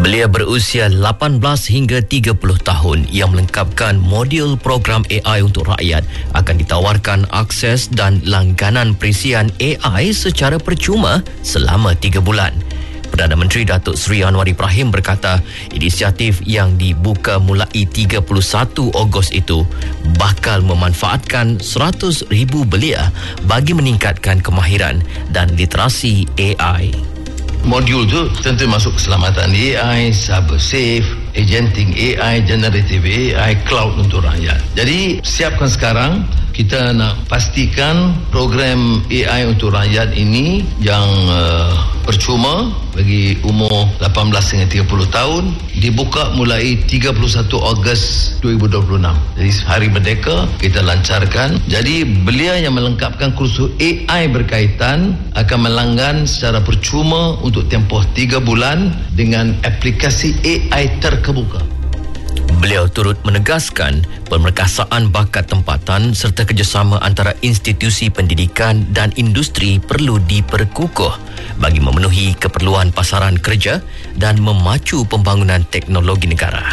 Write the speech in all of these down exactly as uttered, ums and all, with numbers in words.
Belia berusia lapan belas hingga tiga puluh tahun yang melengkapkan modul program A I untuk rakyat akan ditawarkan akses dan langganan perisian A I secara percuma selama tiga bulan. Perdana Menteri Datuk Seri Anwar Ibrahim berkata inisiatif yang dibuka mulai tiga puluh satu Ogos itu bakal memanfaatkan seratus ribu belia bagi meningkatkan kemahiran dan literasi A I. Modul tu tentu masuk keselamatan A I, cyber safe, agenting A I, generative A I, cloud untuk rakyat. Jadi siapkan sekarang, kita nak pastikan program A I untuk rakyat ini yang uh, percuma bagi umur lapan belas hingga tiga puluh tahun dibuka mulai tiga puluh satu Ogos dua ribu dua puluh enam. Jadi hari Merdeka kita lancarkan. Jadi belia yang melengkapkan kursus A I berkaitan akan melanggan secara percuma untuk tempoh tiga bulan dengan aplikasi A I terkemuka. Beliau turut menegaskan pemerkasaan bakat tempatan serta kerjasama antara institusi pendidikan dan industri perlu diperkukuh bagi memenuhi keperluan pasaran kerja dan memacu pembangunan teknologi negara.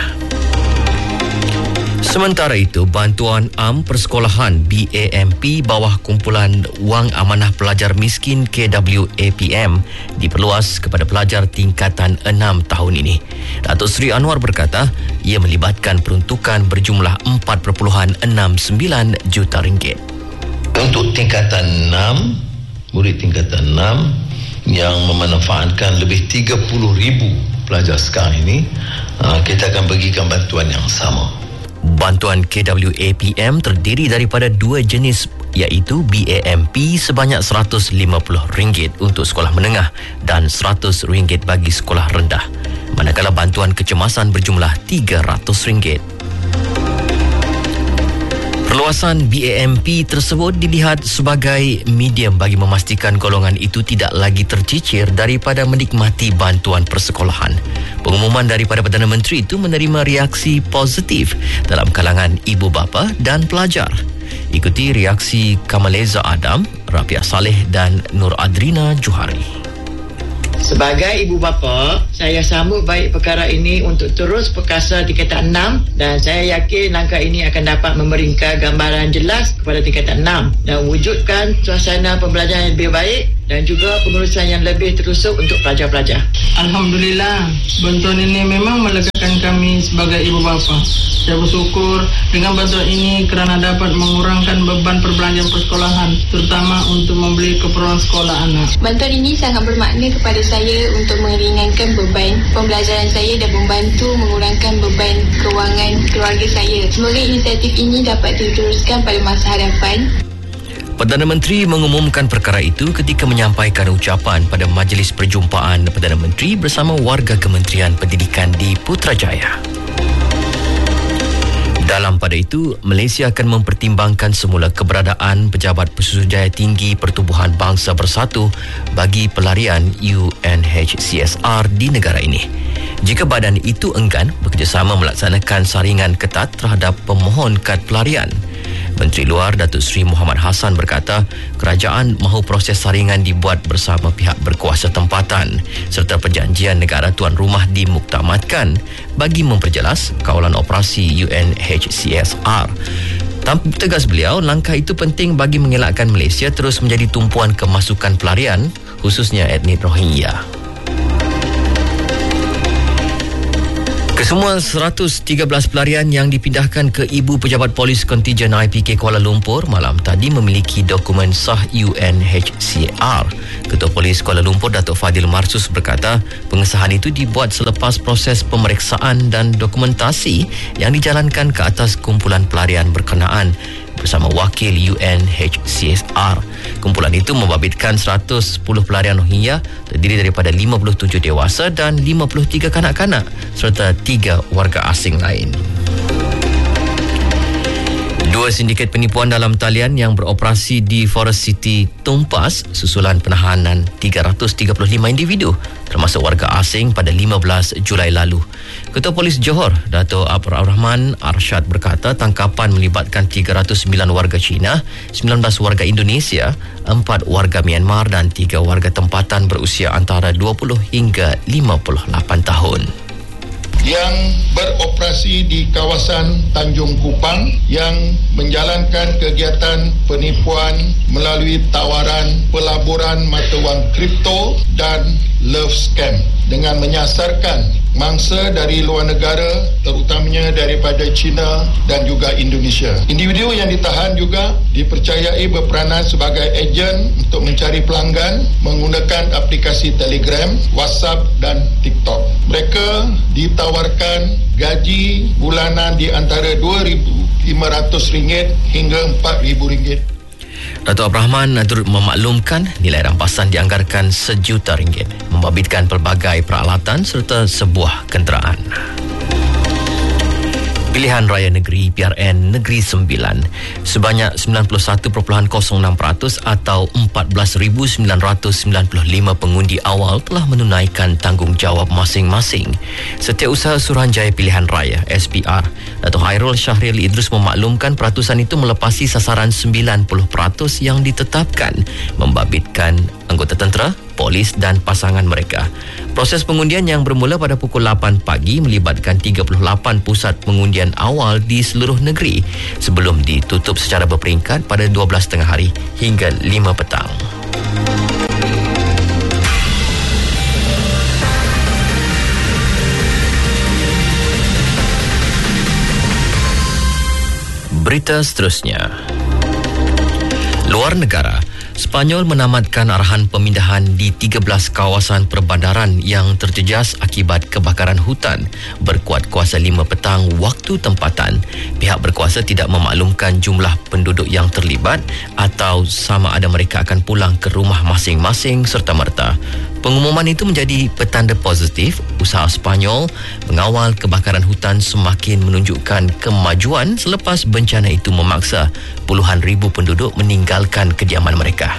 Sementara itu, Bantuan Am Persekolahan B A M P bawah Kumpulan Wang Amanah Pelajar Miskin K W A P M diperluas kepada pelajar tingkatan enam tahun ini. Datuk Seri Anwar berkata, ia melibatkan peruntukan berjumlah empat perpuluhan enam sembilan juta ringgit. Untuk tingkatan enam, murid tingkatan enam yang memanfaatkan lebih tiga puluh ribu pelajar sekarang ini, kita akan bagikan bantuan yang sama. Bantuan K W A P M terdiri daripada dua jenis iaitu B A M P sebanyak seratus lima puluh ringgit untuk sekolah menengah dan seratus ringgit bagi sekolah rendah. Manakala bantuan kecemasan berjumlah tiga ratus ringgit. Perluasan B A M P tersebut dilihat sebagai medium bagi memastikan golongan itu tidak lagi tercicir daripada menikmati bantuan persekolahan. Pengumuman daripada Perdana Menteri itu menerima reaksi positif dalam kalangan ibu bapa dan pelajar. Ikuti reaksi Kamaleza Adam, Rafiah Saleh dan Nur Adrina Juhari. Sebagai ibu bapa, saya sambut baik perkara ini untuk terus perkasa tingkatan enam dan saya yakin langkah ini akan dapat memberikan gambaran jelas kepada tingkatan enam dan wujudkan suasana pembelajaran yang lebih baik dan juga pengurusan yang lebih terusuk untuk pelajar-pelajar. Alhamdulillah, bantuan ini memang melegakan kami sebagai ibu bapa. Saya bersyukur dengan bantuan ini kerana dapat mengurangkan beban perbelanjaan persekolahan, terutama untuk membeli keperluan sekolah anak. Bantuan ini sangat bermakna kepada saya untuk meringankan beban pembelajaran saya dan membantu mengurangkan beban kewangan keluarga saya. Semoga inisiatif ini dapat diteruskan pada masa hadapan. Perdana Menteri mengumumkan perkara itu ketika menyampaikan ucapan pada Majlis Perjumpaan Perdana Menteri bersama warga Kementerian Pendidikan di Putrajaya. Dalam pada itu, Malaysia akan mempertimbangkan semula keberadaan Pejabat Pesuruhjaya Tinggi Pertubuhan Bangsa Bersatu bagi pelarian U N H C S R di negara ini. Jika badan itu enggan bekerjasama melaksanakan saringan ketat terhadap pemohon kad pelarian. Menteri Luar Datuk Seri Muhammad Hassan berkata kerajaan mahu proses saringan dibuat bersama pihak berkuasa tempatan serta perjanjian negara tuan rumah dimuktamadkan bagi memperjelas kawalan operasi U N H C S R. Tanpa tegas beliau, langkah itu penting bagi mengelakkan Malaysia terus menjadi tumpuan kemasukan pelarian khususnya etnik Rohingya. Kesemua seratus tiga belas pelarian yang dipindahkan ke Ibu Pejabat Polis Kontijen I P K Kuala Lumpur malam tadi memiliki dokumen sah U N H C R. Ketua Polis Kuala Lumpur Datuk Fadil Marsus berkata pengesahan itu dibuat selepas proses pemeriksaan dan dokumentasi yang dijalankan ke atas kumpulan pelarian berkenaan bersama wakil U N H C S R. Kumpulan itu membabitkan seratus sepuluh pelarian Rohingya terdiri daripada lima puluh tujuh dewasa dan lima puluh tiga kanak-kanak serta tiga warga asing lain. Dua sindiket penipuan dalam talian yang beroperasi di Forest City tumpas susulan penahanan tiga ratus tiga puluh lima individu termasuk warga asing pada lima belas Julai lalu. Ketua Polis Johor, Dato' Abdul Rahman Arsyad berkata tangkapan melibatkan tiga ratus sembilan warga Cina, sembilan belas warga Indonesia, empat warga Myanmar dan tiga warga tempatan berusia antara dua puluh hingga lima puluh lapan tahun. yang beroperasi di kawasan Tanjung Kupang yang menjalankan kegiatan penipuan melalui tawaran pelaburan mata wang kripto dan love scam dengan menyasarkan mangsa dari luar negara, terutamanya daripada China dan juga Indonesia. Individu yang ditahan juga dipercayai berperanan sebagai ejen untuk mencari pelanggan menggunakan aplikasi Telegram, WhatsApp dan TikTok. Mereka ditawarkan gaji bulanan di antara dua ribu lima ratus ringgit hingga empat ribu ringgit. Datuk Abdul Rahman turut memaklumkan nilai rampasan dianggarkan sejuta ringgit, membabitkan pelbagai peralatan serta sebuah kenderaan. Pilihan Raya Negeri P R N Negeri Sembilan sebanyak sembilan puluh satu perpuluhan kosong enam peratus atau empat belas ribu sembilan ratus sembilan puluh lima pengundi awal telah menunaikan tanggungjawab masing-masing. Setiausaha Suruhanjaya Pilihan Raya S P R Datuk Hairul Syahril Idrus memaklumkan peratusan itu melepasi sasaran sembilan puluh peratus yang ditetapkan, membabitkan anggota tentera, polis dan pasangan mereka. Proses pengundian yang bermula pada pukul lapan pagi melibatkan tiga puluh lapan pusat pengundian awal di seluruh negeri sebelum ditutup secara berperingkat pada dua belas tengah hari hingga lima petang. Berita seterusnya. Luar negara, Sepanyol menamatkan arahan pemindahan di tiga belas kawasan perbandaran yang terjejas akibat kebakaran hutan berkuat kuasa lima petang waktu tempatan. Pihak berkuasa tidak memaklumkan jumlah penduduk yang terlibat atau sama ada mereka akan pulang ke rumah masing-masing serta-merta. Pengumuman itu menjadi petanda positif usaha Sepanyol mengawal kebakaran hutan semakin menunjukkan kemajuan selepas bencana itu memaksa puluhan ribu penduduk meninggalkan kediaman mereka.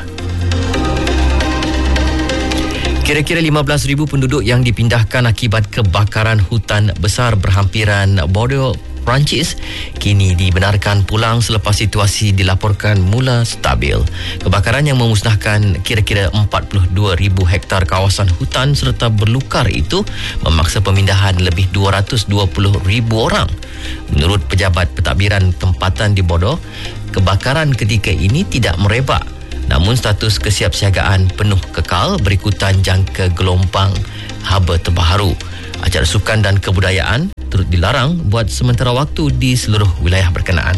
Kira-kira lima belas ribu penduduk yang dipindahkan akibat kebakaran hutan besar berhampiran Bordeaux, Perancis kini dibenarkan pulang selepas situasi dilaporkan mula stabil. Kebakaran yang memusnahkan kira-kira empat puluh dua ribu hektar kawasan hutan serta berlukar itu memaksa pemindahan lebih dua ratus dua puluh ribu orang. Menurut pejabat pentadbiran tempatan di Bordeaux, kebakaran ketika ini tidak merebak. Namun status kesiapsiagaan penuh kekal berikutan jangka gelombang haba terbaru. Acara sukan dan kebudayaan turut dilarang buat sementara waktu di seluruh wilayah berkenaan.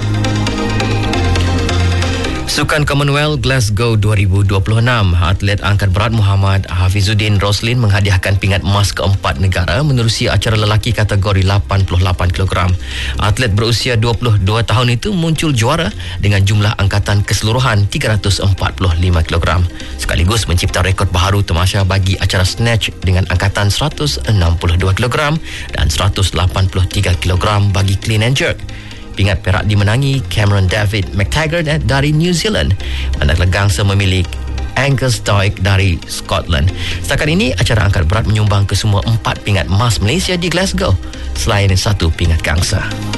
Sukan Commonwealth Glasgow dua ribu dua puluh enam, atlet angkat berat Muhammad Hafizuddin Roslin menghadiahkan pingat emas keempat negara menerusi acara lelaki kategori lapan puluh lapan kilogram. Atlet berusia dua puluh dua tahun itu muncul juara dengan jumlah angkatan keseluruhan tiga ratus empat puluh lima kilogram. Sekaligus mencipta rekod baharu tamasya bagi acara snatch dengan angkatan seratus enam puluh dua kilogram dan seratus lapan puluh tiga kilogram bagi clean and jerk. Pingat perak dimenangi Cameron David McTaggart dari New Zealand, manakala gangsa memilih Angus Doig dari Scotland. Setakat ini, acara angkat berat menyumbang kesemua empat pingat emas Malaysia di Glasgow, selain satu pingat gangsa.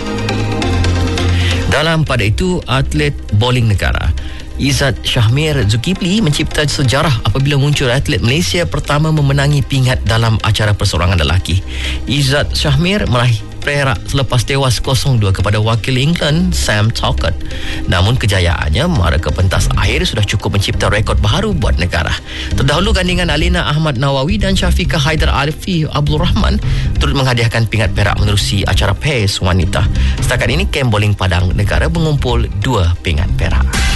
Dalam pada itu, atlet bowling negara Izzat Syahmir Zulkifli mencipta sejarah apabila muncul atlet Malaysia pertama memenangi pingat dalam acara perseorangan lelaki. Izzat Syahmir meraih perak selepas tewas kosong dua kepada wakil England Sam Talcott. Namun kejayaannya mara ke pentas akhir sudah cukup mencipta rekod baharu buat negara. Terdahulu gandingan Alina Ahmad Nawawi dan Syafiqah Haidar Arifi Abdul Rahman turut menghadiahkan pingat perak menerusi acara pairs wanita. Setakat ini kem bowling Padang Negara mengumpul dua pingat perak.